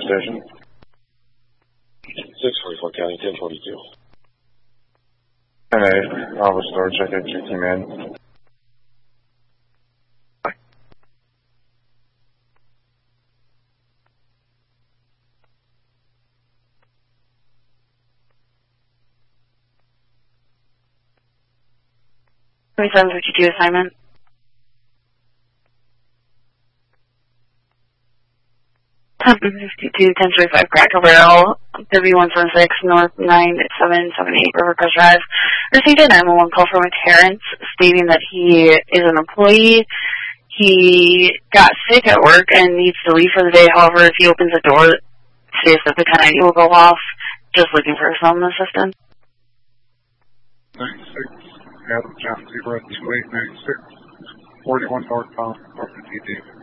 station. 644 County, 1042. 10-8, Bravo Store, check out GT man. Seven 52 assignment. Temple 52, 1025 Cracker Barrel, W176, North 9778 Rivercrest Drive. Received a 911 call from a Terrence stating that he is an employee. He got sick at work and needs to leave for the day. However, if he opens the door, it says that the 1090 will go off. Just looking for some assistance. 96, Adam John Zebra, 2896, 41 northbound, North TD.